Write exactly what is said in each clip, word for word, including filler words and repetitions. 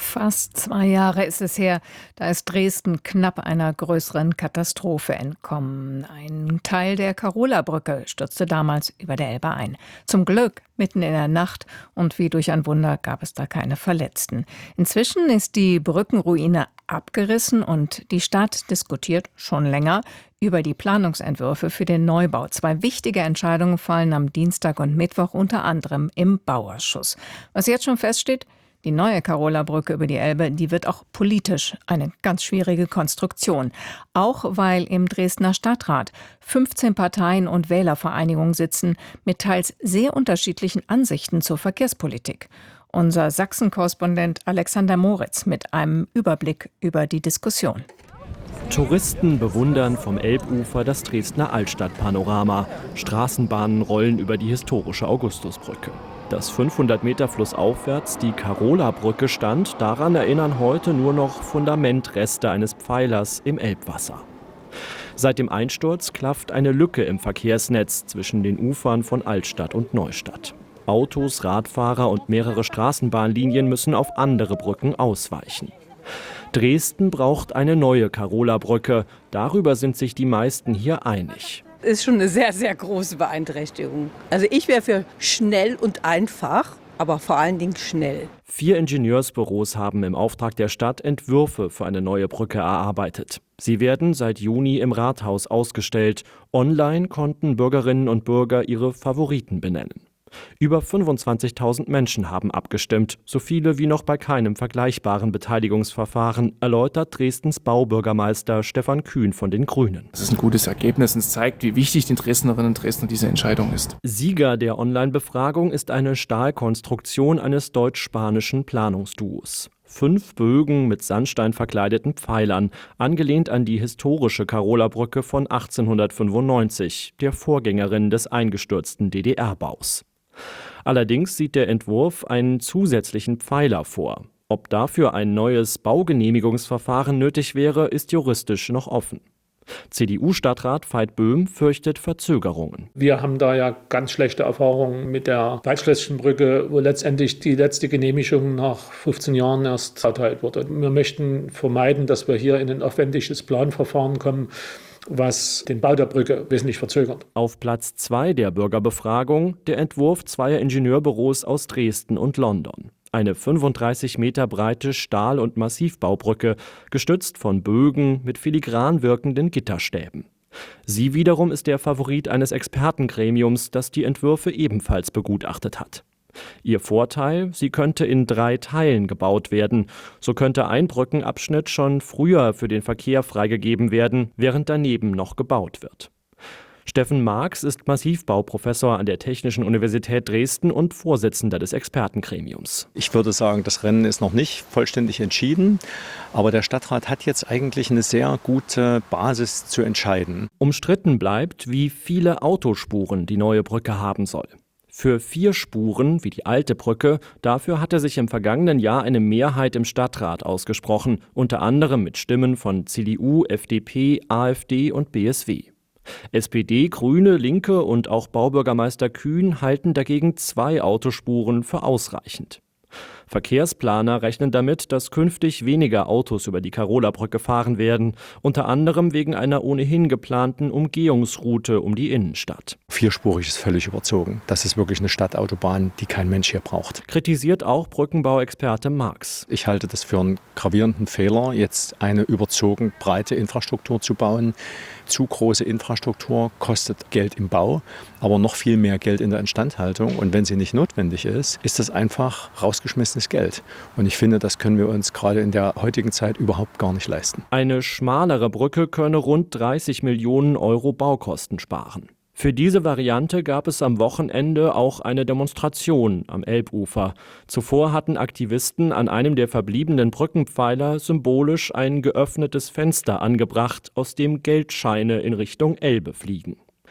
Fast zwei Jahre ist es her, da ist Dresden knapp einer größeren Katastrophe entkommen. Ein Teil der Karola-Brücke stürzte damals über der Elbe ein. Zum Glück mitten in der Nacht und wie durch ein Wunder gab es da keine Verletzten. Inzwischen ist die Brückenruine abgerissen und die Stadt diskutiert schon länger über die Planungsentwürfe für den Neubau. Zwei wichtige Entscheidungen fallen am Dienstag und Mittwoch unter anderem im Bauausschuss. Was jetzt schon feststeht: Die neue Karola-Brücke über die Elbe, die wird auch politisch eine ganz schwierige Konstruktion. Auch weil im Dresdner Stadtrat fünfzehn Parteien und Wählervereinigungen sitzen mit teils sehr unterschiedlichen Ansichten zur Verkehrspolitik. Unser Sachsen-Korrespondent Alexander Moritz mit einem Überblick über die Diskussion. Touristen bewundern vom Elbufer das Dresdner Altstadtpanorama. Straßenbahnen rollen über die historische Augustusbrücke. Dass fünfhundert Meter flussaufwärts die Karola-Brücke stand, daran erinnern heute nur noch Fundamentreste eines Pfeilers im Elbwasser. Seit dem Einsturz klafft eine Lücke im Verkehrsnetz zwischen den Ufern von Altstadt und Neustadt. Autos, Radfahrer und mehrere Straßenbahnlinien müssen auf andere Brücken ausweichen. Dresden braucht eine neue Karola-Brücke. Darüber sind sich die meisten hier einig. Ist schon eine sehr, sehr große Beeinträchtigung. Also ich wäre für schnell und einfach, aber vor allen Dingen schnell. Vier Ingenieursbüros haben im Auftrag der Stadt Entwürfe für eine neue Brücke erarbeitet. Sie werden seit Juni im Rathaus ausgestellt. Online konnten Bürgerinnen und Bürger ihre Favoriten benennen. Über fünfundzwanzigtausend Menschen haben abgestimmt, so viele wie noch bei keinem vergleichbaren Beteiligungsverfahren, erläutert Dresdens Baubürgermeister Stefan Kühn von den Grünen. Das ist ein gutes Ergebnis und es zeigt, wie wichtig den Dresdnerinnen und Dresdnern diese Entscheidung ist. Sieger der Online-Befragung ist eine Stahlkonstruktion eines deutsch-spanischen Planungsduos. Fünf Bögen mit Sandstein verkleideten Pfeilern, angelehnt an die historische Karola-Brücke von achtzehnhundertfünfundneunzig, der Vorgängerin des eingestürzten D D R-Baus. Allerdings sieht der Entwurf einen zusätzlichen Pfeiler vor. Ob dafür ein neues Baugenehmigungsverfahren nötig wäre, ist juristisch noch offen. C D U-Stadtrat Veit Böhm fürchtet Verzögerungen. Wir haben da ja ganz schlechte Erfahrungen mit der Waldschlösschenbrücke, wo letztendlich die letzte Genehmigung nach fünfzehn Jahren erst erteilt wurde. Wir möchten vermeiden, dass wir hier in ein aufwendiges Planverfahren kommen, was den Bau der Brücke wesentlich verzögert. Auf Platz zwei der Bürgerbefragung der Entwurf zweier Ingenieurbüros aus Dresden und London. Eine fünfunddreißig Meter breite Stahl- und Massivbaubrücke, gestützt von Bögen mit filigran wirkenden Gitterstäben. Sie wiederum ist der Favorit eines Expertengremiums, das die Entwürfe ebenfalls begutachtet hat. Ihr Vorteil: Sie könnte in drei Teilen gebaut werden. So könnte ein Brückenabschnitt schon früher für den Verkehr freigegeben werden, während daneben noch gebaut wird. Steffen Marx ist Massivbauprofessor an der Technischen Universität Dresden und Vorsitzender des Expertengremiums. Ich würde sagen, das Rennen ist noch nicht vollständig entschieden, aber der Stadtrat hat jetzt eigentlich eine sehr gute Basis zu entscheiden. Umstritten bleibt, wie viele Autospuren die neue Brücke haben soll. Für vier Spuren, wie die alte Brücke, dafür hatte sich im vergangenen Jahr eine Mehrheit im Stadtrat ausgesprochen, unter anderem mit Stimmen von C D U, F D P, AfD und B S W. S P D, Grüne, Linke und auch Baubürgermeister Kühn halten dagegen zwei Autospuren für ausreichend. Verkehrsplaner rechnen damit, dass künftig weniger Autos über die Karola-Brücke fahren werden, unter anderem wegen einer ohnehin geplanten Umgehungsroute um die Innenstadt. Vierspurig ist völlig überzogen. Das ist wirklich eine Stadtautobahn, die kein Mensch hier braucht. Kritisiert auch Brückenbauexperte Marx. Ich halte das für einen gravierenden Fehler, jetzt eine überzogen breite Infrastruktur zu bauen. Zu große Infrastruktur kostet Geld im Bau, aber noch viel mehr Geld in der Instandhaltung. Und wenn sie nicht notwendig ist, ist das einfach rausgeschmissenes Geld. Und ich finde, das können wir uns gerade in der heutigen Zeit überhaupt gar nicht leisten. Eine schmalere Brücke könne rund dreißig Millionen Euro Baukosten sparen. Für diese Variante gab es am Wochenende auch eine Demonstration am Elbufer. Zuvor hatten Aktivisten an einem der verbliebenen Brückenpfeiler symbolisch ein geöffnetes Fenster angebracht, aus dem Geldscheine in Richtung Elbe fliegen.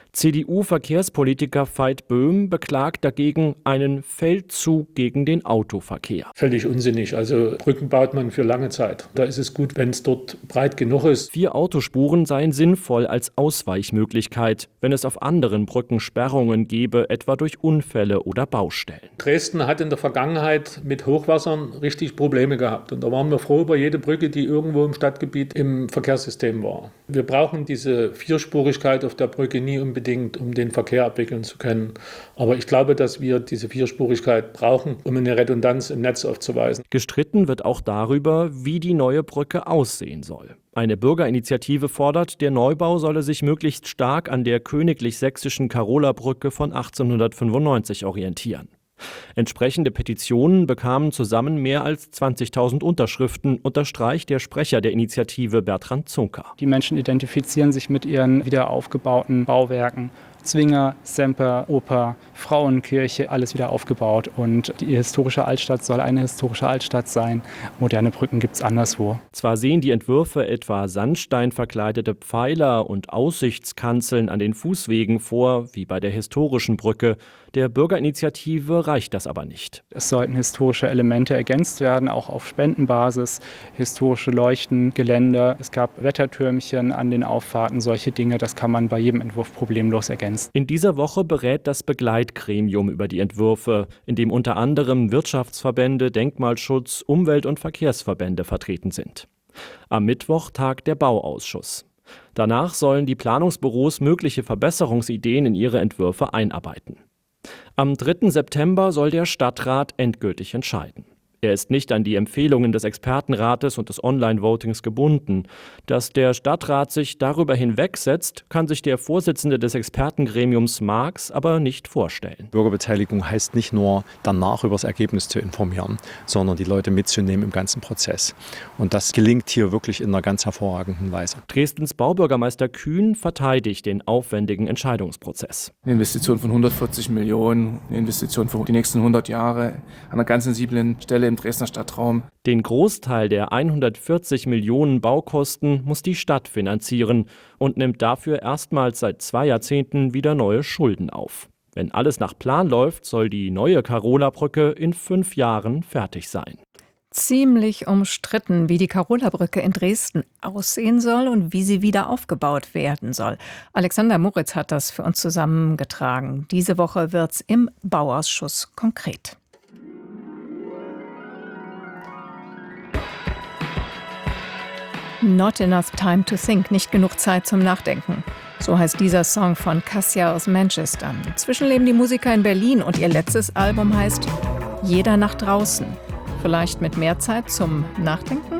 C D U-Verkehrspolitiker Veit Böhm beklagt dagegen einen Feldzug gegen den Autoverkehr. Völlig unsinnig. Also Brücken baut man für lange Zeit. Da ist es gut, wenn es dort breit genug ist. Vier Autospuren seien sinnvoll als Ausweichmöglichkeit, wenn es auf anderen Brücken Sperrungen gäbe, etwa durch Unfälle oder Baustellen. Dresden hat in der Vergangenheit mit Hochwassern richtig Probleme gehabt. Und da waren wir froh über jede Brücke, die irgendwo im Stadtgebiet im Verkehrssystem war. Wir brauchen diese Vierspurigkeit auf der Brücke nie unbedingt, um den Verkehr abwickeln zu können. Aber ich glaube, dass wir diese Vierspurigkeit brauchen, um eine Redundanz im Netz aufzuweisen. Gestritten wird auch darüber, wie die neue Brücke aussehen soll. Eine Bürgerinitiative fordert, der Neubau solle sich möglichst stark an der königlich-sächsischen Karola-Brücke von achtzehnhundertfünfundneunzig orientieren. Entsprechende Petitionen bekamen zusammen mehr als zwanzigtausend Unterschriften, unterstreicht der Sprecher der Initiative Bertrand Zunker. Die Menschen identifizieren sich mit ihren wieder aufgebauten Bauwerken. Zwinger, Semper, Oper, Frauenkirche, alles wieder aufgebaut. Und die historische Altstadt soll eine historische Altstadt sein. Moderne Brücken gibt es anderswo. Zwar sehen die Entwürfe etwa sandsteinverkleidete Pfeiler und Aussichtskanzeln an den Fußwegen vor, wie bei der historischen Brücke. Der Bürgerinitiative reicht das aber nicht. Es sollten historische Elemente ergänzt werden, auch auf Spendenbasis. Historische Leuchten, Geländer. Es gab Wettertürmchen an den Auffahrten, solche Dinge. Das kann man bei jedem Entwurf problemlos ergänzen. In dieser Woche berät das Begleitgremium über die Entwürfe, in dem unter anderem Wirtschaftsverbände, Denkmalschutz, Umwelt- und Verkehrsverbände vertreten sind. Am Mittwoch tagt der Bauausschuss. Danach sollen die Planungsbüros mögliche Verbesserungsideen in ihre Entwürfe einarbeiten. Am dritten September soll der Stadtrat endgültig entscheiden. Er ist nicht an die Empfehlungen des Expertenrates und des Online-Votings gebunden. Dass der Stadtrat sich darüber hinwegsetzt, kann sich der Vorsitzende des Expertengremiums Marx aber nicht vorstellen. Bürgerbeteiligung heißt nicht nur danach über das Ergebnis zu informieren, sondern die Leute mitzunehmen im ganzen Prozess. Und das gelingt hier wirklich in einer ganz hervorragenden Weise. Dresdens Baubürgermeister Kühn verteidigt den aufwendigen Entscheidungsprozess. Eine Investition von hundertvierzig Millionen, eine Investition für die nächsten hundert Jahre an einer ganz sensiblen Stelle im Dresdner Stadtraum. Den Großteil der hundertvierzig Millionen Baukosten muss die Stadt finanzieren und nimmt dafür erstmals seit zwei Jahrzehnten wieder neue Schulden auf. Wenn alles nach Plan läuft, soll die neue Karola-Brücke in fünf Jahren fertig sein. Ziemlich umstritten, wie die Karola-Brücke in Dresden aussehen soll und wie sie wieder aufgebaut werden soll. Alexander Moritz hat das für uns zusammengetragen. Diese Woche wird's im Bauausschuss konkret. Not enough time to think, nicht genug Zeit zum Nachdenken. So heißt dieser Song von Cassia aus Manchester. Inzwischen leben die Musiker in Berlin und ihr letztes Album heißt Jeder nach draußen. Vielleicht mit mehr Zeit zum Nachdenken?